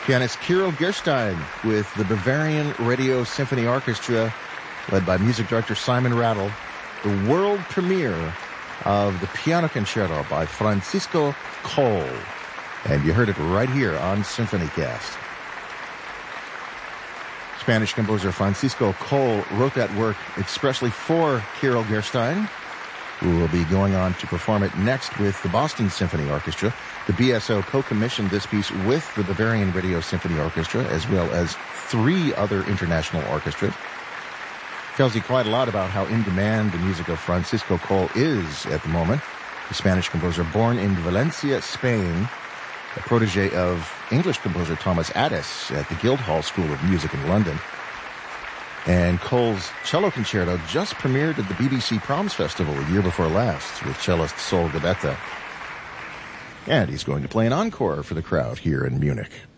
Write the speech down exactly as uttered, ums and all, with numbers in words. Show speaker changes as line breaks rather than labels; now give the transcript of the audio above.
Pianist Kirill Gerstein with the Bavarian Radio Symphony Orchestra, led by music director Simon Rattle, the world premiere of the Piano Concerto by Francisco Coll. And you heard it right here on SymphonyCast. Spanish composer Francisco Coll wrote that work expressly for Kirill Gerstein, who will be going on to perform it next with the Boston Symphony Orchestra. The B S O co-commissioned this piece with the Bavarian Radio Symphony Orchestra, as well as three other international orchestras. Tells you quite a lot about how in demand the music of Francisco Coll is at the moment. The Spanish composer born in Valencia, Spain, a protege of English composer Thomas Addis at the Guildhall School of Music in London. And Coll's cello concerto just premiered at the B B C Proms Festival a year before last with cellist Sol Gabetta. And he's going to play an encore for the crowd here in Munich.